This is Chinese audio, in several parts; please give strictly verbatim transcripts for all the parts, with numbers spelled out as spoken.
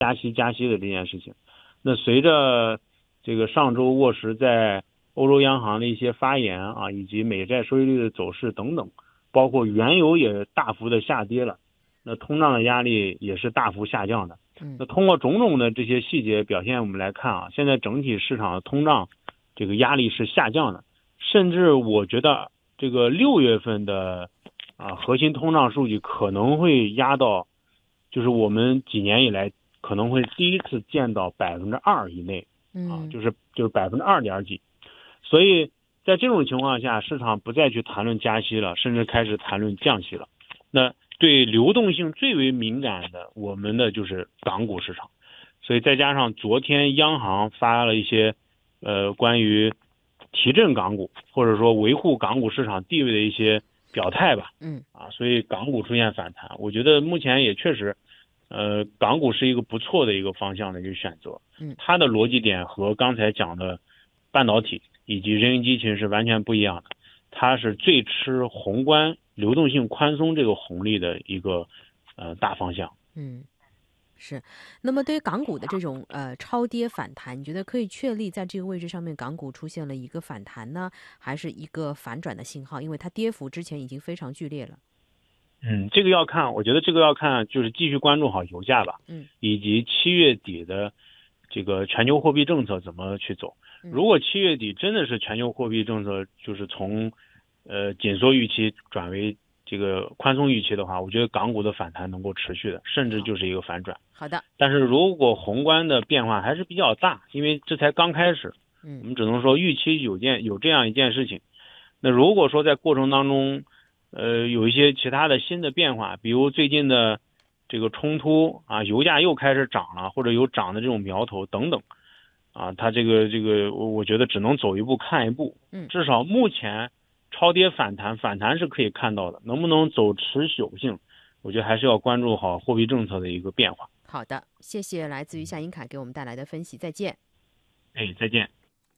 加息加息的这件事情。那随着这个上周沃什在欧洲央行的一些发言啊，以及美债收益率的走势等等，包括原油也大幅的下跌了，那通胀的压力也是大幅下降的。那通过种种的这些细节表现，我们来看啊，现在整体市场的通胀这个压力是下降的，甚至我觉得这个六月份的啊核心通胀数据可能会压到，就是我们几年以来可能会第一次见到百分之二以内啊，就是就是百分之二点几。所以在这种情况下，市场不再去谈论加息了，甚至开始谈论降息了。那对流动性最为敏感的，我们的就是港股市场。所以再加上昨天央行发了一些呃关于提振港股或者说维护港股市场地位的一些表态吧， 嗯啊，所以港股出现反弹，我觉得目前也确实，呃，港股是一个不错的一个方向的一个选择。 嗯， 它的逻辑点和刚才讲的半导体以及人形机器人是完全不一样的，它是最吃宏观流动性宽松这个红利的一个呃大方向。 嗯。是，那么对于港股的这种呃超跌反弹，你觉得可以确立在这个位置上面港股出现了一个反弹呢，还是一个反转的信号？因为它跌幅之前已经非常剧烈了。 嗯，这个要看，我觉得这个要看就是继续关注好油价吧， 嗯， 以及七月底的这个全球货币政策怎么去走。如果七月底真的是全球货币政策就是从呃紧缩预期转为这个宽松预期的话，我觉得港股的反弹能够持续的，甚至就是一个反转。 好的。 但是如果宏观的变化还是比较大，因为这才刚开始， 嗯， 我们只能说预期有件有这样一件事情。那如果说在过程当中，呃，有一些其他的新的变化，比如最近的这个冲突啊，油价又开始涨了，或者有涨的这种苗头等等，啊，它这个这个，我我觉得只能走一步看一步。 嗯， 至少目前超跌反弹，反弹是可以看到的，能不能走持久性，我觉得还是要关注好货币政策的一个变化。 好的，谢谢来自于夏英凯给我们带来的分析，再见。 哎，再见。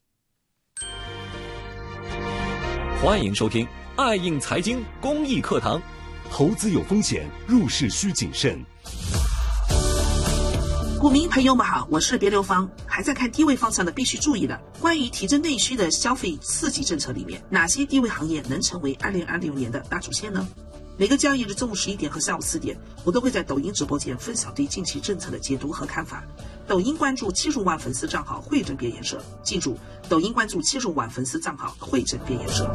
欢迎收听爱映财经公益课堂。 投资有风险，入市需谨慎。 股民朋友们好，我是别流芳。还在看低位方向的必须注意了，关于提振内需的消费刺激政策里面，哪些低位行业能成为二零二六年的大主线呢？每个交易日中午十一点和下午四点，我都会在抖音直播间分享对近期政策的解读和看法。抖音关注七十五万粉丝账号汇整编研社，记住，抖音关注七十五万粉丝账号汇整编研社。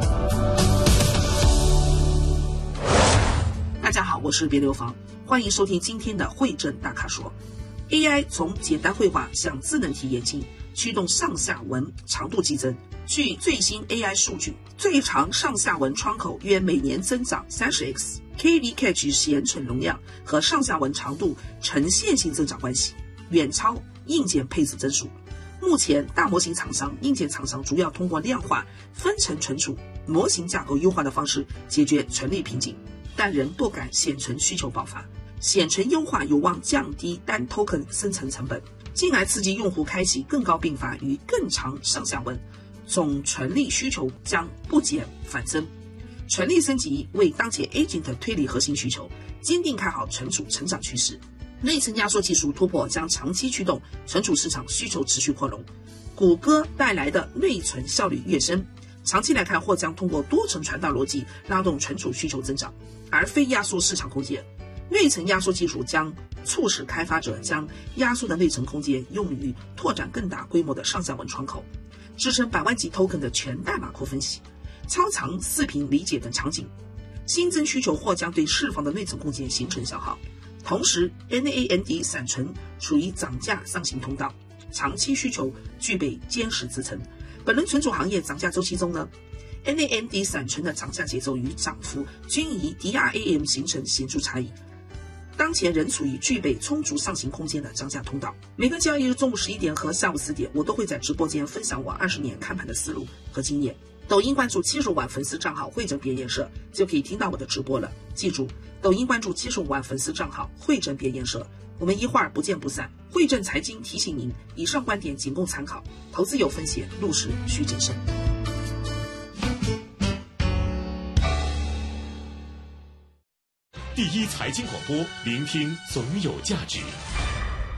大家好，我是别流芳，欢迎收听今天的汇整大咖说。A I 从简单绘画向智能体演进，驱动上下文长度激增。据最新 A I 数据，最长上下文窗口约每年增长 三十 x，K V Cache 显存容量和上下文长度呈线性增长关系，远超硬件配置增速。目前大模型厂商、硬件厂商主要通过量化、分层存储、模型架构优化的方式解决存力瓶颈，但仍不感显存需求爆发。显存优化有望降低单 token 生成成本，进而刺激用户开启更高并发与更长上下文，总存力需求将不减反增。存力升级为当前 agent 推理核心需求，坚定看好存储成长趋势。内层压缩技术突破将长期驱动存储市场需求持续扩容，谷歌带来的内存效率跃升，长期来看或将通过多层传导逻辑拉动存储需求增长，而非压缩市场空间。内层压缩技术将促使开发者将压缩的内层空间用于拓展更大规模的上下文窗口，支撑百万级 token 的全代码库分析、超长视频理解等场景。新增需求或将对释放的内层空间形成消耗。同时 N A N D 闪存处于涨价上行通道，长期需求具备坚实支撑。本轮存储行业涨价周期中呢， N A N D 闪存的涨价节奏与涨幅均以 D R A M 形成显著差异，当前仍处于具备充足上行空间的涨价通道。每个交易日中午十一点和下午四点，我都会在直播间分享我二十年看盘的思路和经验。抖音关注七十五万粉丝账号汇整编研社，就可以听到我的直播了。记住，抖音关注七十五万粉丝账号汇整编研社，我们一会儿不见不散。汇整财经提醒您，以上观点仅供参考，投资有风险，入市需谨慎。 第一财经广播，聆听总有价值。